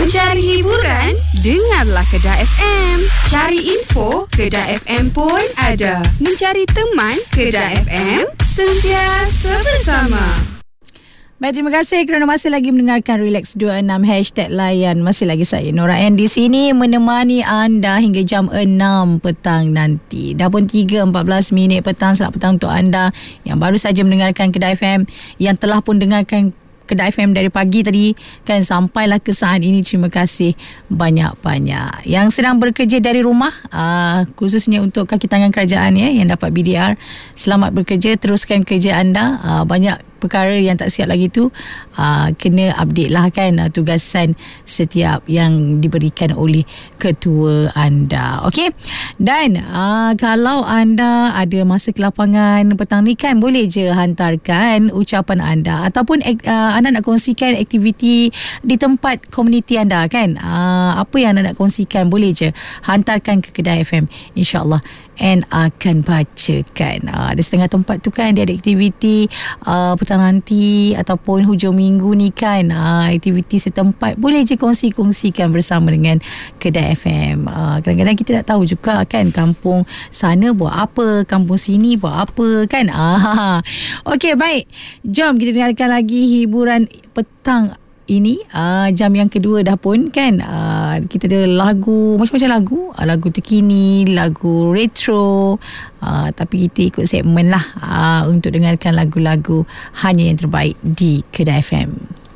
Mencari hiburan? Dengarlah Kedah FM. Cari info? Kedah FM pun ada. Mencari teman? Kedah FM sentiasa bersama. Baik, terima kasih kerana masih lagi mendengarkan Relax 26 #layan. Masih lagi saya Nora N di sini menemani anda hingga jam 6 petang nanti. Dah pun 3:14 petang. Selamat petang untuk anda yang baru saja mendengarkan Kedah FM, yang telah pun dengarkan Kedah FM dari pagi tadi kan sampailah ke saat ini. Terima kasih banyak-banyak. Yang sedang bekerja dari rumah, khususnya untuk kaki tangan kerajaan yang dapat BDR, selamat bekerja, teruskan kerja anda. Banyak perkara yang tak siap lagi tu kena update lah kan, tugasan setiap yang diberikan oleh ketua anda. Okey, dan kalau anda ada masa ke lapangan petang ni kan, boleh je hantarkan ucapan anda ataupun anda nak kongsikan aktiviti di tempat komuniti anda kan. Apa yang anda nak kongsikan, boleh je hantarkan ke Kedah FM, InsyaAllah and akan bacakan. Ada setengah tempat tu kan, dia ada aktiviti petang nanti ataupun hujung minggu ni kan, aktiviti setempat, boleh je kongsikan bersama dengan Kedah FM. Kadang-kadang kita tak tahu juga kan, kampung sana buat apa, kampung sini buat apa kan. Okey, baik, jom kita dengarkan lagi hiburan petang ini. Jam yang kedua dah pun kan. Kita ada lagu, macam-macam lagu terkini, lagu retro, tapi kita ikut segmen lah untuk dengarkan lagu-lagu hanya yang terbaik di Kedah FM.